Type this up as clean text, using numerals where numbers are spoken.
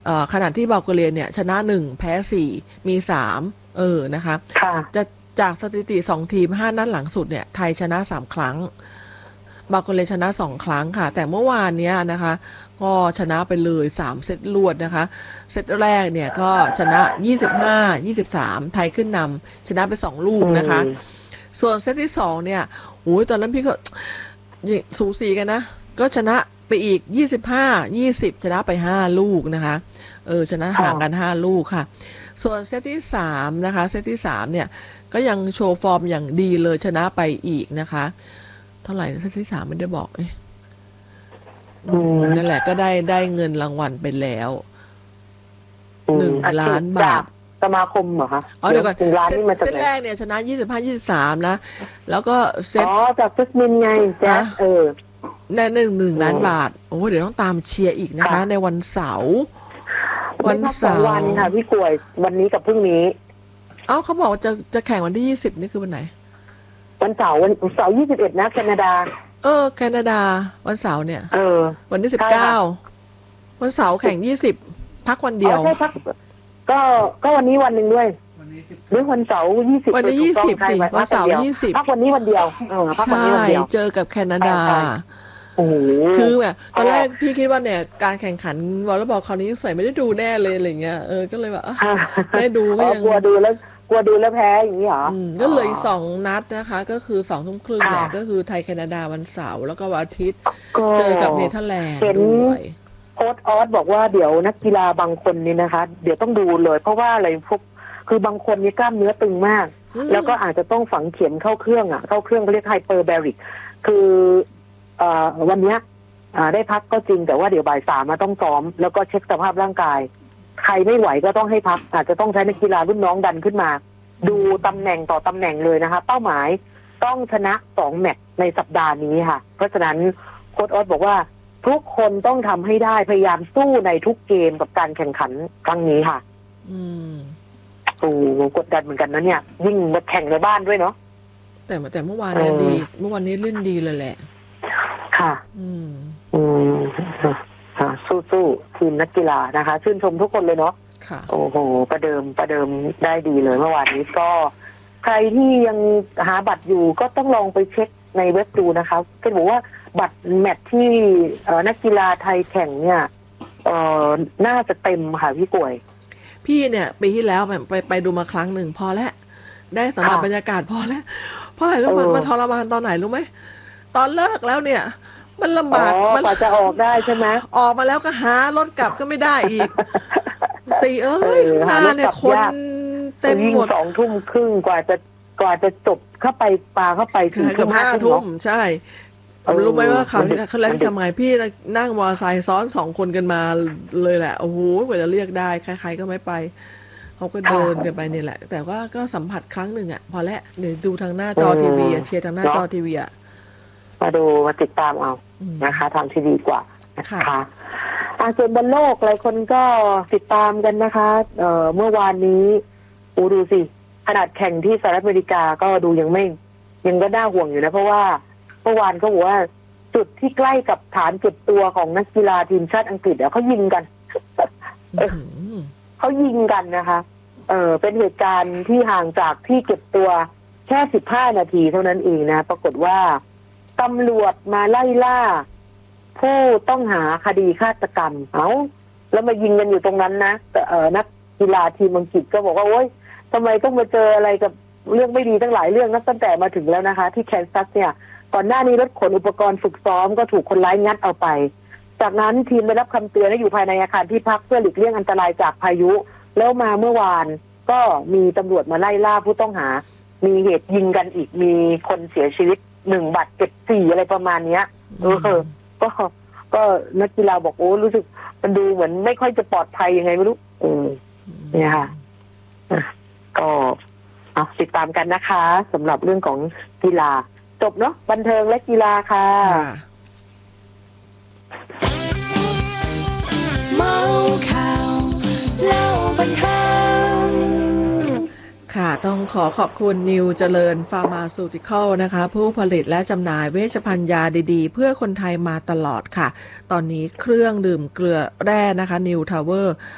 ขณะที่บัลแกเรียเนี่ยชนะ1แพ้4มี3นะคะจะจากสถิติ2ทีม5นัดหลังสุดเนี่ยไทยชนะ3ครั้งบัลแกเรียชนะ2ครั้งค่ะแต่เมื่อวานเนี้ยนะคะก็ชนะไปเลย3เซตรวดนะคะเซตแรกเนี่ยก็ชนะ25-23ไทยขึ้นนำชนะไป2ลูกนะคะส่วนเซตที่2เนี่ยโอ้ยตอนนั้นพี่ก็สูสีกันนะก็ชนะไปอีก25-20ชนะไป5ลูกนะคะชนะห่างกัน5ลูกค่ะส่วนเซตที่3นะคะเซตที่3เนี่ยก็ยังโชว์ฟอร์มอย่างดีเลยชนะไปอีกนะคะเท่าไหร่เซตที่3ไม่ได้บอกนั่นแหละก็ได้เงินรางวัลไปแล้ว1 ล้านบาทสมาคมเหรอคะเดี๋ยวก่อนเซตแรกเนี่ยชนะ25-23นะแล้วก็เซตจากฟิสมินไงแจ๊ได้1 ล้านบาทโอ้เดี๋ยวต้องตามเชียร์อีกนะคะในวันเสาร์วันค่ะพี่กล้วยวันนี้กับพรุ่งนี้เขาบอกจะแข่งวันที่20นี่คือวันไหนวันเสาร์21นะแคนาดาแคนาดาวันเสาร์เนี่ยวันที่19วันเสาร์แข่ง20พักวันเดียวก็วันนี้วันหนึ่งด้วยหรือวันเสาร์20 วันนี้20สิวันเสาร์20 พักวันนี้วันเดียวพักวันนี้วันเดียวเจอกับแคนาดาคือแบบตอนแรกพี่คิดว่าเนี่ยการแข่งขันวอลเลย์บอลคราวนี้ใส่ไม่ได้ดูแน่เลยอะไรเงี้ยก็เลยแบบได้ดูก็ยังกลัวดูแล้วแพ้อย่างนี้เหรอก็เลย2 นัดนะคะก็คือ20:30เนี่ยก็คือไทยแคนาดาวันเสาร์แล้วก็วันอาทิตย์เจอกับเนเธอร์แลนด์ด้วยโค้ชออสบอกว่าเดี๋ยวนักกีฬาบางคนนี่นะคะเดี๋ยวต้องดูเลยเพราะว่าอะไรพวกคือบางคนนี่กล้ามเนื้อตึงมากแล้วก็อาจจะต้องฝังเข็มเข้าเครื่องเขาเรียกไฮเปอร์แบริกคือวันนี้ได้พักก็จริงแต่ว่าเดี๋ยวบ่าย3มาต้องซ้อมแล้วก็เช็คสภาพร่างกายใครไม่ไหวก็ต้องให้พักอาจจะต้องใช้นักกีฬารุ่นน้องดันขึ้นมาดูตำแหน่งต่อตำแหน่งเลยนะคะเป้าหมายต้องชนะ2แมตช์ในสัปดาห์นี้ค่ะเพราะฉะนั้นโค้ชออสบอกว่าทุกคนต้องทำให้ได้พยายามสู้ในทุกเกมกับการแข่งขันครั้งนี้ค่ะกดดันเหมือนกันนะเนี่ยยิ่งมาแข่งในบ้านด้วยเนาะแต่เมื่อวานเนี่ยดีเมื่อวานนี้เล่นดีเลยแหละค่ะสู้ทีมนักกีฬานะคะชื่นชมทุกคนเลยเนาะโอ้โหประเดิมได้ดีเลยเมื่อวานนี้ก็ใครที่ยังหาบัตรอยู่ก็ต้องลองไปเช็คในเว็บดูนะคะก็บอกว่าบัตรแมตช์ที่นักกีฬาไทยแข่งเนี่ยน่าจะเต็มค่ะพี่กล้วยพี่เนี่ยปีที่แล้วไปดูมาครั้งหนึ่งพอแล้วได้สัมผัสบรรยากาศพอแล้วเพราะอะไรรู้มั้ยมันทรมานตอนไหนรู้ไหมตอนเลิกแล้วเนี่ยมันลำบากมันจะออกได้ใช่ไหมออกมาแล้วก็หารถกลับก็ไม่ได้อีกหน้าเนี่ยคนเต็มหมด 20:30กว่าจะจบเข้าไปปาเข้าไปถึงเกือบ5 ทุ่มใช่รู้ไหมว่าเขาเนี่ยเขาแรกทำไงพี่นั่งมอเตอร์ไซค์ซ้อน2 คนกันมาเลยแหละโอ้โหกว่าจะเรียกได้ใครๆก็ไม่ไปเขาก็เดินกันไปนี่แหละแต่ว่าก็สัมผัสครั้งหนึ่งพอแล้วเดี๋ยวดูทางหน้าจอทีวีเชียร์ทางหน้าจอทีวีมาติดตามเอานะคะทางทีวีกว่านะคะส่วนบอลโลกหลายคนก็ติดตามกันนะคะเมื่อวานนี้ดูสิขนาดแข่งที่สหรัฐอเมริกาก็ดูยังก็น่าห่วงอยู่นะเพราะว่าเมื่อวานเขาบอกว่าจุดที่ใกล้กับฐานเก็บตัวของนักกีฬาทีมชาติอังกฤษเขายิงกันเขายิงกันนะคะเป็นเหตุการณ์ที่ห่างจากที่เก็บตัวแค่15 นาทีเท่านั้นเองนะปรากฏว่าตำรวจมาไล่ล่าผู้ต้องหาคดีฆาตกรรมแล้วมายิงกันอยู่ตรงนั้นนะแต่นักกีฬาทีมอังกฤษก็บอกว่าโอ๊ยทำไมต้องมาเจออะไรกับเรื่องไม่ดีตั้งหลายเรื่องตั้งแต่มาถึงแล้วนะคะที่แคนซัสเนี่ยก่อนหน้านี้รถขนอุปกรณ์ฝึกซ้อมก็ถูกคนร้ายงัดเอาไปจากนั้นทีมได้รับคำเตือนให้อยู่ภายในอาคารที่พักเพื่อหลีกเลี่ยงอันตรายจากพายุแล้วมาเมื่อวานก็มีตำรวจมาไล่ล่าผู้ต้องหามีเหตุยิงกันอีกมีคนเสียชีวิต1 บาดเจ็บ4อะไรประมาณนี้ก็นักกีฬาบอกโอ้รู้สึกมันดูเหมือนไม่ค่อยจะปลอดภัยยังไงไม่รู้เนี่ยค่ะก็ติดตามกันนะคะสำหรับเรื่องของกีฬาจบเนาะบันเทิงและกีฬาค่ะเมาข่าวเล่าบันเทิงค่ะต้องขอขอบคุณนิวเจริญฟาร์มาซูติคอลนะคะผู้ผลิตและจำหน่ายเวชภัณฑ์ยาดีๆเพื่อคนไทยมาตลอดค่ะตอนนี้เครื่องดื่มเกลือแร่นะคะนิวทาวเวอร์